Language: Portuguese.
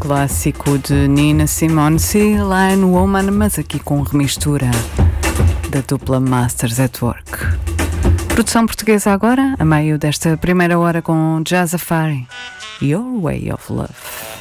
clássico de Nina Simone, Sea Lion Woman, mas aqui com remistura da dupla Masters at Work. Produção portuguesa agora, a meio desta primeira hora com Jazz Afari, Your Way of Love.